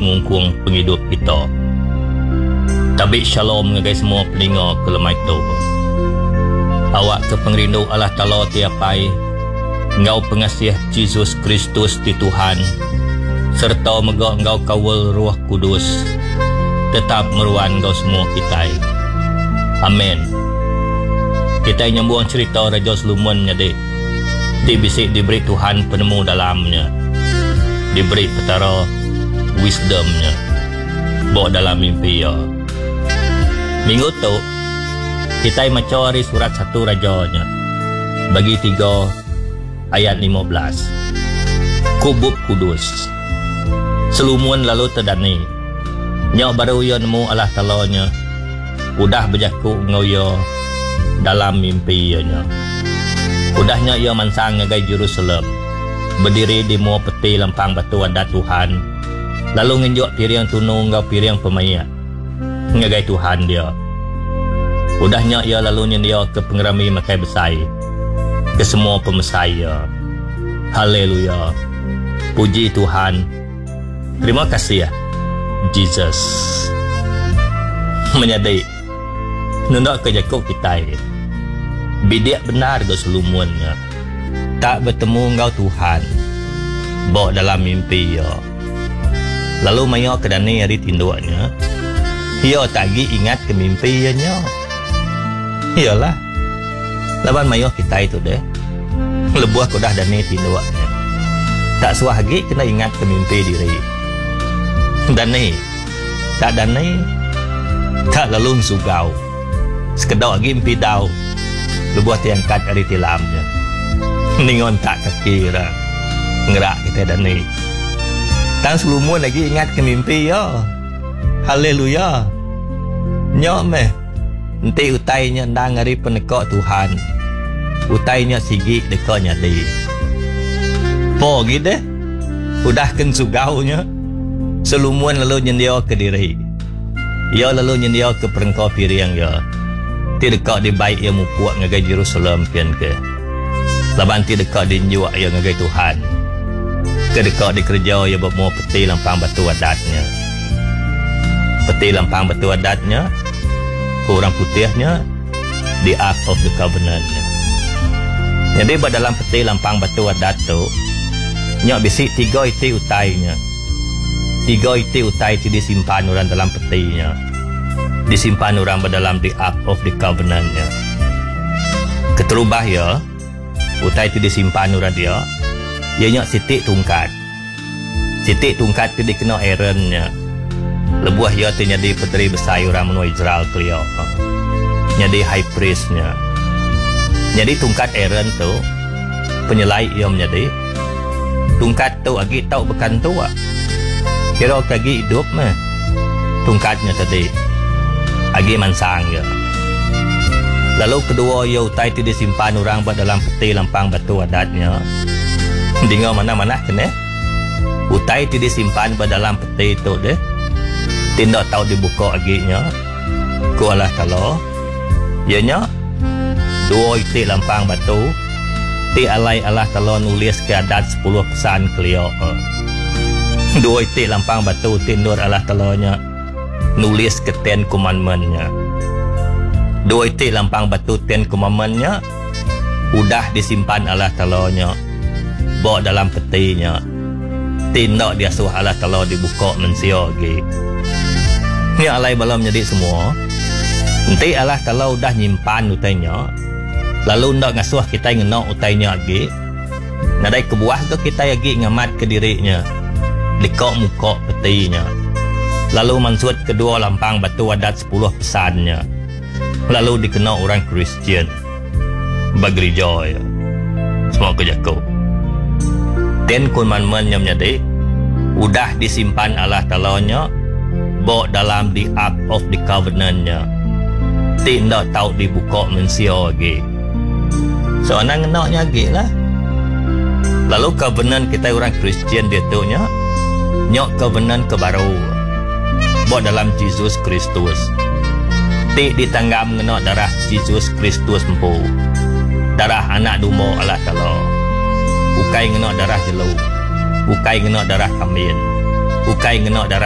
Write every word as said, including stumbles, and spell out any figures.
ngungkung penghidup kita. Tabik shalom ngagai semua peninga ke lemai tu. Awak ke pengrindu Allah Ta'ala tiapai, ngau pengasih Yesus Kristus di Tuhan, serta megak ngau kawal Roh Kudus, tetap meruan ngau semua kita. Amin. Kita nyambung cerita Raja Solomon nyade. Dibisik diberi Tuhan penemu dalamnya, diberi petara wisdomnya, bawa dalam mimpi ya. Minggu tu kita mencari surat satu rajanya bagi tiga ayat lima belas. Kubub kudus Solomon lalu terdani nyak baru ya nemu Allah Ta'ala-nya udah berjaku ngoyo dalam mimpi nya. Udahnya ia mansang ngagai Jerusalem, berdiri di mua peti lempang batu adat Tuhan, lalu nginjuk piring tunung ngau piring pemayat ngagai Tuhan dia. Udahnya ia lalu nyendia ke pengerami makai besai, ke semua pemesai ya. Haleluya, puji Tuhan. Terima kasih ya Jesus. Menyadai nundak ke Jakob kita ini bidik benar do Solomonnya tak bertemu ngau Tuhan bawa dalam mimpi ya. Lalu mayo ke dani hari tinduknya, ia tak lagi ingat ke mimpi nya. Iyalah, laban mayo kita itu deh lebuah kudah dani tinduknya tak suah lagi kena ingat ke mimpi diri. Dani tak dani tak lalu sugau sekedar lagi mimpi dau lebuah tiangkat dari tilamnya ningon tak kekira ngerak kita dani. Tang Solomon lagi ingat ke mimpi ya. Haleluya. Nyok meh nanti utainya ndang hari penekak Tuhan, utainya sigi dekatnya di po gitu udah kan sugaunya. Solomon lalu nyendia ke diri ia lalu nyendia ke perengkau piring ya. Ti dekat di baik ia mupuak ngagai Jerusalem pian ke laban ti dekat di njuak ia ngagai Tuhan, ke dekat di kerja ia bermua peti lempang batu adatnya, peti lempang batu adatnya orang putihnya di Ark of the Covenant-nya. Jadi dalam peti lempang batu adat tu nyak bisik tiga iti utainya, tiga iti utai ti disimpan orang dalam petinya, disimpan orang berdalam di Ark of the Covenant-nya. Keterubah ya utai ti disimpan orang dia ia nyak sitik tungkat, sitik tungkat ti dikena Aaron-nya. Lebuah ia ti jadi peteri besar orang menua Israel kelio, jadi high priest-nya. Jadi tungkat Aaron tu penyelai ia menjadi tungkat tu agi tau bekan tua kira kagi hidup mah tungkatnya tadi agi mansang ya. Lalu kedua ia utai ti disimpan orang buat dalam peti lempang batu adatnya. Dengar mana-mana kena utai ti disimpan buat dalam peti tu deh tindak tahu dibuka aginya ku Allah Ta'ala ianya dua iti lempang batu ti alai Allah Ta'ala nulis ke adat sepuluh pesan kelio. Dua iti lempang batu tindur Allah Ta'ala-nya nulis ke ten commandment-nya. Dua iti lempang batu ten commandment-nya udah disimpan Allah Ta'ala-nya bawa dalam petinya. Tindak dia suruh Allah Ta'ala dibuka mensia lagi. Ni alai balam jadi semua. Nanti Allah Ta'ala udah nyimpan utainya. Lalu ndak ngasuh kita ngenok utainya lagi. Nadai kebuah tu kita lagi ngamat ke dirinya. Dikok muka petinya. Lalu mansut kedua lampang batu adat sepuluh pesannya. Lalu dikena orang Kristian bergereja ya. Semua kejaku. Ten commandment yang menjadi udah disimpan Allah Ta'ala-nya bawa dalam di Ark of the Covenant-nya. Tidak tahu dibuka mensia lagi. So anak ngenaknya lagi lah. Lalu covenant kita orang Kristian dia tu nya nyok covenant kebaru bawa dalam Yesus Kristus. Tik ditanggap mengenak darah Yesus Kristus empu. Darah anak domba Allah Ta'ala. Ukai ngenak darah jelu. Ukai ngenak darah kambing. Ukai ngenak darah